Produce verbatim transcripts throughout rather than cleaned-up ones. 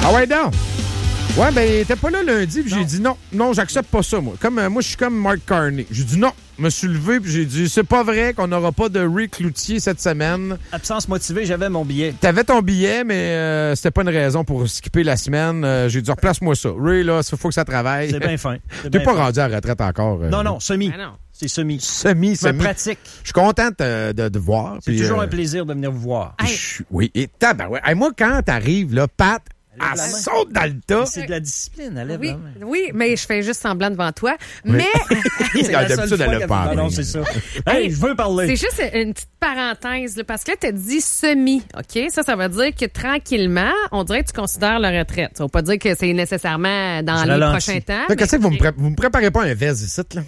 Ah ouais, non. Ouais, ben, t'es pas là lundi, puis j'ai dit non, non, j'accepte pas ça, moi. Comme, euh, moi, je suis comme Mark Carney. J'ai dit non. Je me suis levé, puis j'ai dit, c'est pas vrai qu'on n'aura pas de Ray Cloutier cette semaine. Absence motivée, j'avais mon billet. T'avais ton billet, mais euh, c'était pas une raison pour skipper la semaine. Euh, j'ai dit, replace-moi ça. Ray, là, il faut que ça travaille. C'est bien fin. C'est T'es bien pas fin. rendu à la retraite encore. Euh, Non, non, semi. Ah non. C'est semi. Semi, Je me semi. pratique. Je suis contente euh, de, de voir. C'est puis, toujours euh, un plaisir de venir vous voir. puis je suis- Oui, et tabarouette. Hey, moi, quand t'arrives, là, Pat, lève elle la main. saute dans le tas. C'est de la discipline, elle lève Oui, la main. oui, mais je fais juste semblant devant toi. Oui. Mais C'est la seule D'habitude, fois elle l'a qu'elle- pas. Non, non, oui. c'est ça. Hey, je veux parler. c'est juste une petite parenthèse, là, parce que là, tu as dit semi, OK? Ça, ça veut dire que tranquillement, on dirait que tu considères la retraite. Ça veut pas dire que c'est nécessairement dans Je les ralentis. prochains temps. Fait que Qu'est-ce que vous me, pré- vous me préparez pas un vest ici, là?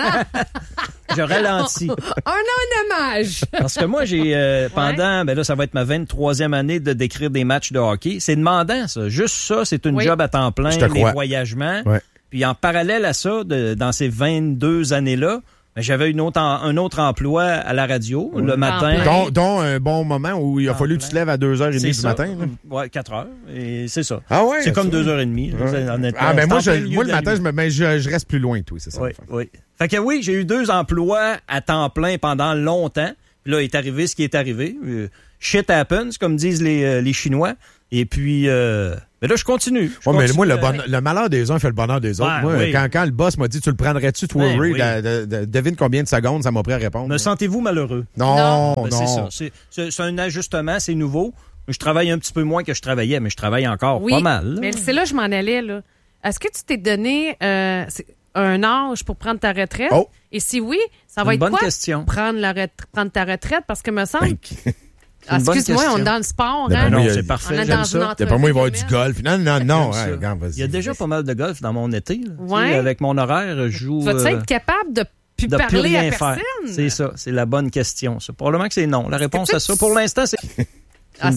Je ralentis. Un, un hommage! Parce que moi, j'ai euh, pendant, ben là, ça va être ma vingt-troisième année de décrire des matchs de hockey. C'est demandant, ça. Juste ça, c'est une Oui. job à temps plein, Je te les crois. voyagements. Ouais. Puis en parallèle à ça, de- dans ces vingt-deux années-là, ben, j'avais une autre en- un autre emploi à la radio le matin. plein. Dont, dont un bon moment où il a Ah, fallu que tu te lèves à deux heures trente C'est du ça. matin. là. Ouais, quatre heures. Et c'est ça. Ah ouais? C'est comme ça. deux heures et demie. là, c'est- honnêtement. Ah, ben C'est moi, en je, plein milieu moi de le la matin, nuit. je, me, ben, je, je reste plus loin, toi, c'est ça. Oui, l'affaire. oui. Fait que oui, j'ai eu deux emplois à temps plein pendant longtemps. Puis là, est arrivé ce qui est arrivé. Euh, shit happens, comme disent les, euh, les Chinois. Et puis, euh, ben là, je continue. Je Ouais, mais continue, moi, le, euh, bon, le malheur des uns fait le bonheur des autres. Ouais, moi, oui. quand, quand le boss m'a dit, tu le prendrais-tu, toi, Ben Ray? oui. de- de- de- devine combien de secondes ça m'a pris à répondre. Me sentez-vous malheureux? Non, Non. non. Ben, c'est ça. C'est, c'est- c'est un ajustement, c'est nouveau. Je travaille un petit peu moins que je travaillais, mais je travaille encore Oui, pas mal. là. mais c'est là que je m'en allais, là. Est-ce que tu t'es donné euh, c'est un âge pour prendre ta retraite? Oh. Et si oui, ça C'est va une être bonne quoi? question. Prendre, la ret- prendre ta retraite, parce que me semble... Ben, Ah, une bonne excuse-moi, question. on est dans le sport, Ben, hein? non, non, il y a- c'est On parfait, est j'aime dans ça. une D'après moi, il va y avoir entrevue du golf. Non, non, non. J'aime hein, ça. regarde, vas-y. Il y a déjà pas mal de golf dans mon été. là. Tu sais, Ouais. avec mon horaire, je joue... Tu vas-tu euh, être capable de plus de plus parler à rien faire. personne? C'est ça, c'est la bonne question. ça. Probablement que c'est non. La réponse que à tu- ça, pour l'instant, c'est...